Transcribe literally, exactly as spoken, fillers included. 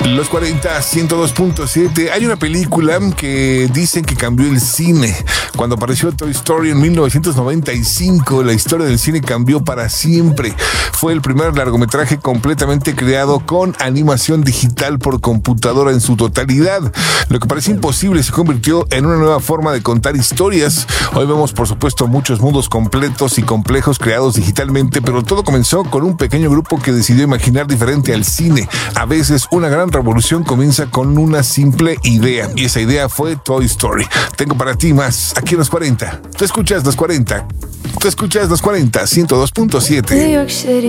Los cuarenta, ciento dos punto siete. Hay una película que dicen que cambió el cine. Cuando apareció Toy Story en mil novecientos noventa y cinco, la historia del cine cambió para siempre. Fue el primer largometraje completamente creado con animación digital por computadora en su totalidad. Lo que parecía imposible se convirtió en una nueva forma de contar historias. Hoy vemos, por supuesto, muchos mundos completos y complejos creados digitalmente, pero todo comenzó con un pequeño grupo que decidió imaginar diferente al cine. A veces una gran revolución comienza con una simple idea, y esa idea fue Toy Story. Tengo para ti más aquí en los cuarenta. Tú escuchas los cuarenta. Tú escuchas los cuarenta, ciento dos punto siete.